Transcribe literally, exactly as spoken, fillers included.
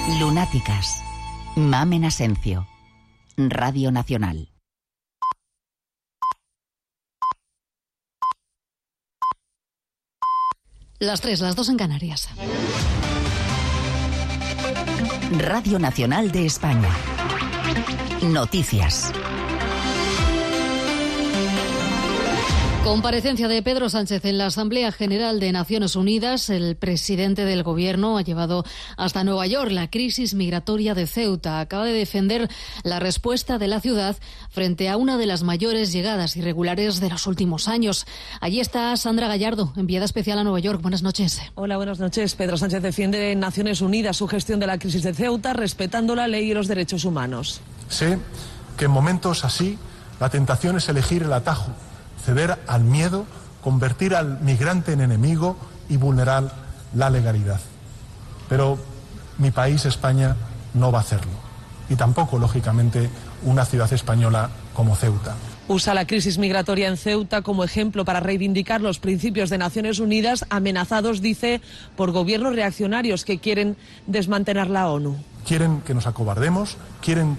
Lunáticas. Mamen Asencio. Radio Nacional. Las tres, las dos en Canarias. Radio Nacional de España. Noticias. Comparecencia de Pedro Sánchez en la Asamblea General de Naciones Unidas. El presidente del Gobierno ha llevado hasta Nueva York la crisis migratoria de Ceuta. Acaba de defender la respuesta de la ciudad frente a una de las mayores llegadas irregulares de los últimos años. Allí está Sandra Gallardo, enviada especial a Nueva York. Buenas noches. Hola, buenas noches. Pedro Sánchez defiende en Naciones Unidas su gestión de la crisis de Ceuta, respetando la ley y los derechos humanos. Sé que en momentos así la tentación es elegir el atajo, ceder al miedo, convertir al migrante en enemigo y vulnerar la legalidad. Pero mi país, España, no va a hacerlo. Y tampoco, lógicamente, una ciudad española como Ceuta. Usa la crisis migratoria en Ceuta como ejemplo para reivindicar los principios de Naciones Unidas, amenazados, dice, por gobiernos reaccionarios que quieren desmantelar la ONU. Quieren que nos acobardemos, quieren